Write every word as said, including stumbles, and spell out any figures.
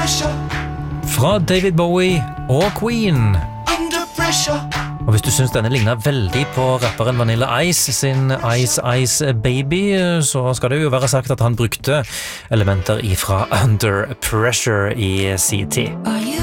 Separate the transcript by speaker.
Speaker 1: Fra David Bowie og Queen. Og hvis du synes denne ligner veldig på rapperen Vanilla Ice sin Ice Ice Baby, så skal det jo være sagt at han brukte elementer ifra Under Pressure i sin tid.